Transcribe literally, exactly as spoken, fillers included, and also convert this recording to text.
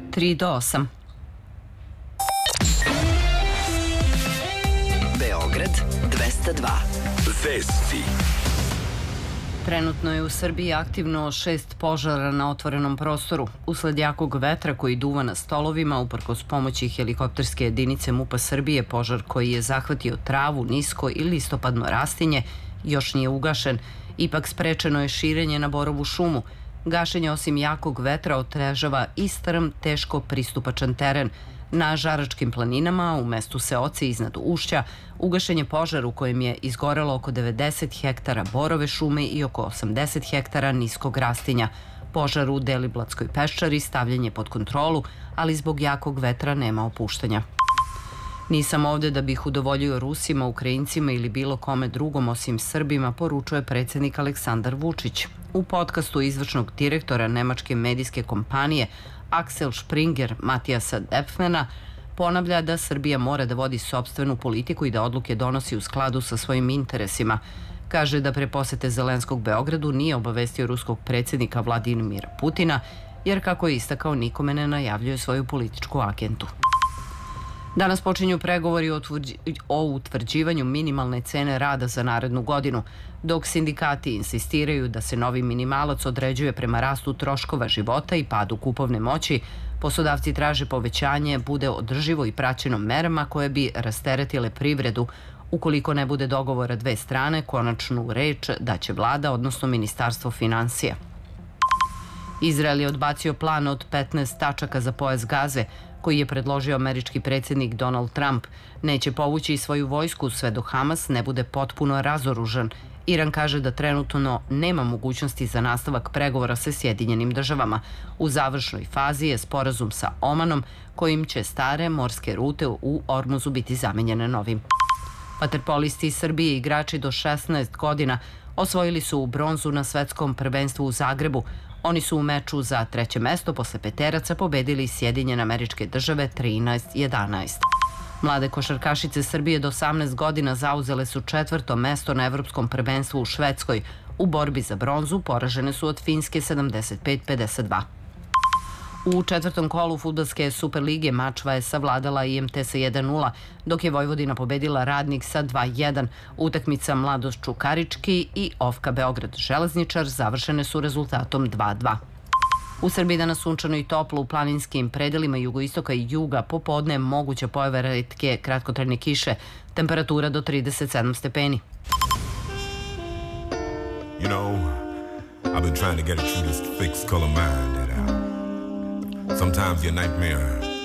tri do osam. Beograd dvesta dva. Vesti. Trenutno je u Srbiji aktivno šest požara na otvorenom prostoru. Usled jakog vetra koji duva na stolovima, uprkos pomoći helikopterske jedinice MUP-a Srbije, požar koji je zahvatio travu, nisko i listopadno rastinje još nije ugašen. Ipak sprečeno je širenje na Borovu šumu. Gašenje osim jakog vetra otežava i strm, teško pristupačan teren. Na Žaračkim planinama, u mestu Seoci iznad Ušća, ugašen je požar u kojem je izgorelo oko devedeset hektara borove šume i oko osamdeset hektara niskog rastinja. Požar u Deliblatskoj peščari stavljen je pod kontrolu, ali zbog jakog vetra nema opuštanja. Nisam ovde da bih udovoljio Rusima, Ukrajincima ili bilo kome drugom osim Srbima, poručuje predsjednik Aleksandar Vučić. U podcastu izvršnog direktora nemačke medijske kompanije Axel Springer Matijasa Depfmana ponavlja da Srbija mora da vodi sopstvenu politiku i da odluke donosi u skladu sa svojim interesima. Kaže da pre posete Zelenskog Beogradu nije obavestio ruskog predsjednika Vladimira Putina, jer kako je istakao nikome ne najavljuje svoju političku agentu. Danas počinju pregovori o utvrđivanju minimalne cene rada za narednu godinu, dok sindikati insistiraju da se novi minimalac određuje prema rastu troškova života i padu kupovne moći. Poslodavci traže povećanje bude održivo i praćeno merama koje bi rasteretile privredu. Ukoliko ne bude dogovora dve strane, konačnu reč daće vlada, odnosno Ministarstvo finansija. Izrael je odbacio plan od petnaest tačaka za pojas Gaze, koji je predložio američki predsjednik Donald Trump. Neće povući svoju vojsku sve dok Hamas ne bude potpuno razoružan. Iran kaže da trenutno nema mogućnosti za nastavak pregovora sa Sjedinjenim državama. U završnoj fazi je sporazum sa Omanom, kojim će stare morske rute u Ormuzu biti zamenjene novim. Vaterpolisti iz Srbije, igrači do šesnaest godina, osvojili su bronzu na svetskom prvenstvu u Zagrebu. Oni su u meču za treće mesto posle peteraca pobedili Sjedinjene Američke Države trinaest jedanaest. Mlade košarkašice Srbije do osamnaest godina zauzele su četvrto mesto na evropskom prvenstvu u Švedskoj. U borbi za bronzu poražene su od Finske sedamdeset pet pedeset dva. U četvrtom kolu fudbalske Superlige Mačva je savladala I M T sa jedan nula, dok je Vojvodina pobedila Radnik sa dva jedan. Utakmica Mladost Čukarički i Ofka Beograd Železničar završene su rezultatom dva dva. U Srbiji danas sunčano i toplo, u planinskim predelima jugoistoka i juga popodne moguća pojava retke kratkotrajne kiše, temperatura do trideset sedam stepeni. You know, I've been trying to get a true this fixed color mind that out. Sometimes your nightmare